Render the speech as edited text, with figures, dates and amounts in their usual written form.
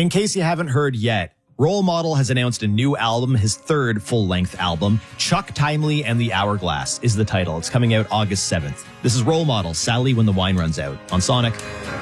In case you haven't heard yet, Role Model has announced a new album, his third full-length album. Chuck Timely and the Hourglass is the title. It's coming out August 7th. This is Role Model, Sally When the Wine Runs Out on Sonic.